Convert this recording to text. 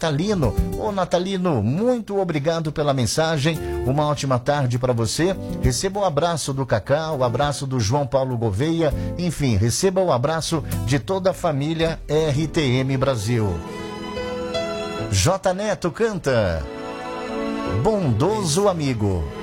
Natalino. Ô Natalino, muito obrigado pela mensagem. Uma ótima tarde para você. Receba o abraço do Cacá, o abraço do João Paulo Gouveia. Enfim, receba o abraço de toda a família RTM Brasil. J Neto canta Bondoso Amigo.